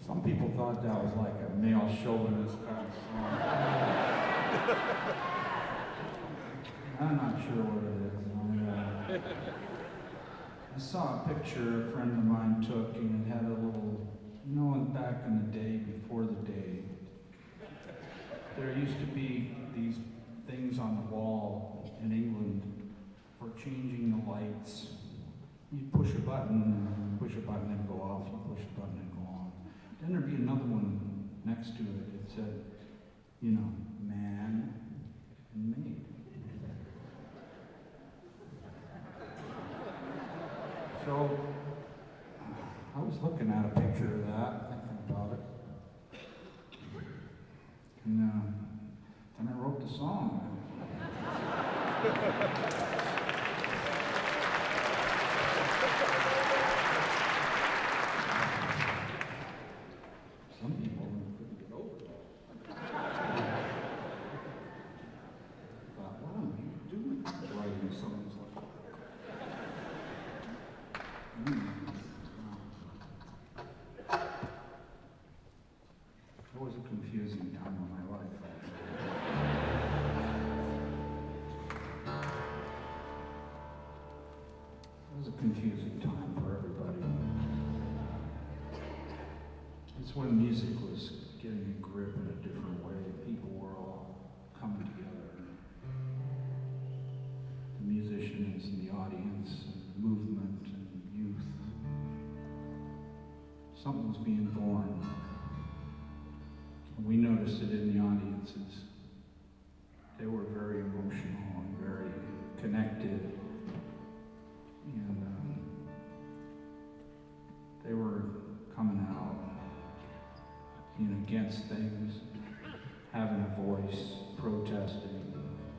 Some people thought that was like a male chauvinist kind of song. I'm not sure what it is. I saw a picture a friend of mine took, and it had a little, back in the day, before the day, there used to be these things on the wall in England for changing the lights. You push a button, and push a button and go off, you push a button and go on. Then there'd be another one next to it that said, man and maid. So I was looking at a picture of that, thinking about it, and then I wrote the song. Some people couldn't get over that. Thought, what are you doing writing songs like that? It was a confusing time of my life, It was a confusing time for everybody. It's when music was getting a grip in a different way. People were all coming together. The musicians and the audience and the movement and youth. Something was being born. We noticed it in the audiences. They were very emotional and very connected. And they were coming out, against things, having a voice, protesting.